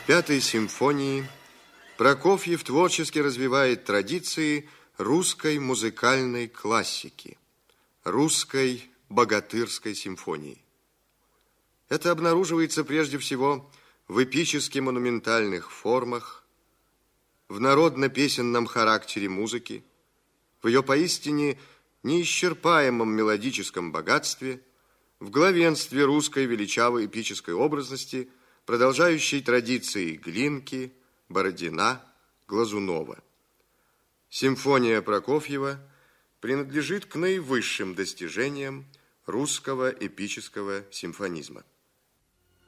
Пятой симфонии Прокофьев творчески развивает традиции русской музыкальной классики, русской богатырской симфонии. Это обнаруживается прежде всего в эпически-монументальных формах, в народно-песенном характере музыки, в ее поистине неисчерпаемом мелодическом богатстве, в главенстве русской величавой эпической образности, продолжающей традиции Глинки, Бородина, Глазунова. Симфония Прокофьева принадлежит к наивысшим достижениям русского эпического симфонизма.